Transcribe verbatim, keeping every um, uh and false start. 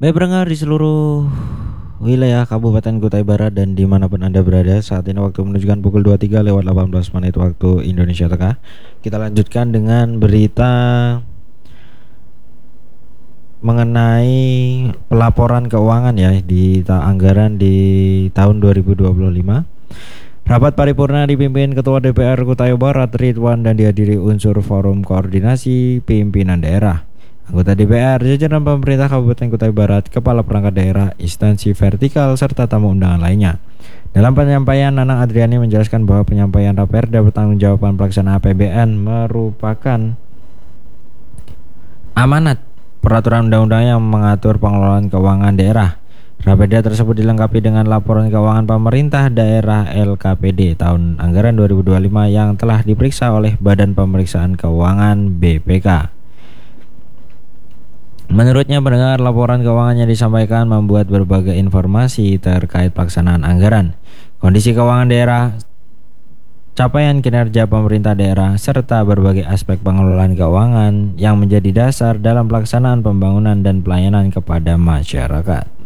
Baik pendengar di seluruh wilayah Kabupaten Kutai Barat dan dimanapun Anda berada, saat ini waktu menunjukkan pukul dua puluh tiga lewat delapan belas menit waktu Indonesia Tengah. Kita lanjutkan dengan berita mengenai pelaporan keuangan ya di ta- anggaran di tahun dua ribu dua puluh lima. Rapat paripurna dipimpin Ketua D P R Kutai Barat Ridwan dan dihadiri unsur Forum Koordinasi Pimpinan Daerah, anggota D P R, jajaran pemerintah Kabupaten Kutai Barat, kepala perangkat daerah, instansi vertikal, serta tamu undangan lainnya. Dalam penyampaian, Nanang Adriani menjelaskan bahwa penyampaian Raperda pertanggungjawaban pelaksanaan A P B N merupakan amanat peraturan undang-undang yang mengatur pengelolaan keuangan daerah. Raperda tersebut dilengkapi dengan laporan keuangan pemerintah daerah L K P D tahun anggaran dua ribu dua puluh lima yang telah diperiksa oleh Badan Pemeriksaan Keuangan B P K. Menurutnya, pendengar, laporan keuangannya disampaikan membuat berbagai informasi terkait pelaksanaan anggaran, kondisi keuangan daerah, capaian kinerja pemerintah daerah, serta berbagai aspek pengelolaan keuangan yang menjadi dasar dalam pelaksanaan pembangunan dan pelayanan kepada masyarakat.